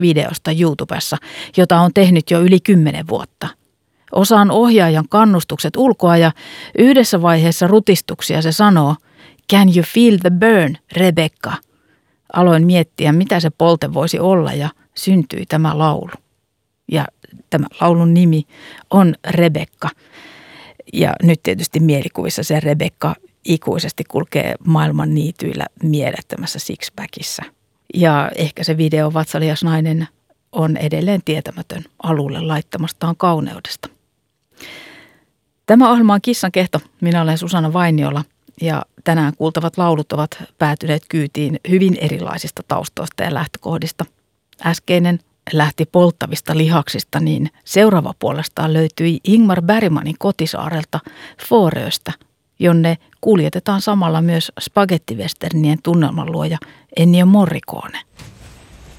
videosta YouTubessa, jota on tehnyt jo yli 10 vuotta. Osaan ohjaajan kannustukset ulkoa ja yhdessä vaiheessa rutistuksia se sanoo, "Can you feel the burn, Rebecca?" Aloin miettiä, mitä se polte voisi olla ja syntyi tämä laulu. Ja tämä laulun nimi on Rebecca. Ja nyt tietysti mielikuvissa se Rebecca ikuisesti kulkee maailman niityillä mielettömässä sixpackissa. Ja ehkä se video Vatsalias nainen on edelleen tietämätön alulle laittamastaan kauneudesta. Tämä ohjelma on Kissan kehto. Minä olen Susanna Vainiola ja tänään kuultavat laulut ovat päätyneet kyytiin hyvin erilaisista taustoista ja lähtökohdista. Äskeinen lähti polttavista lihaksista, niin seuraava puolestaan löytyi Ingmar Bergmanin kotisaarelta Fåröstä, jonne kuljetetaan samalla myös spagettivesternien tunnelmanluoja Ennio Morricone.